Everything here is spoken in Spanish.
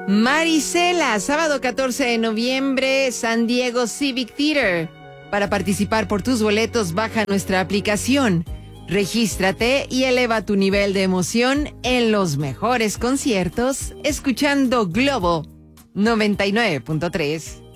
Marisela, sábado 14 de noviembre, San Diego Civic Theater. Para participar por tus boletos, baja nuestra aplicación. Regístrate y eleva tu nivel de emoción en los mejores conciertos, escuchando Globo 99.3.